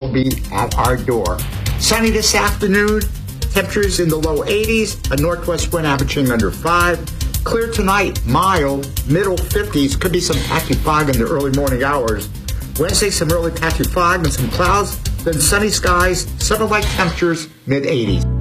will be at our door. Sunny this afternoon, temperatures in the low 80s, a northwest wind averaging under 5. Clear tonight, mild, middle 50s, could be some patchy fog in the early morning hours. Wednesday, some early patchy fog and some clouds, then sunny skies, summer-like temperatures, mid 80s.